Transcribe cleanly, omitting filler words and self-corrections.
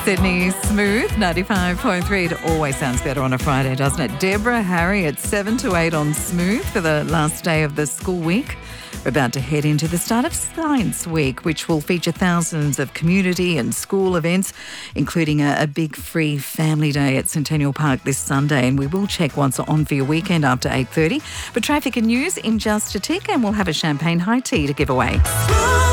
Sydney Smooth, 95.3. It always sounds better on a Friday, doesn't it? Deborah, Harry at 7 to 8 on Smooth for the last day of the school week. We're about to head into the start of Science Week, which will feature thousands of community and school events, including a big free family day at Centennial Park this Sunday. And we will check once on for your weekend after 8:30. But traffic and news in just a tick, and we'll have a champagne high tea to give away.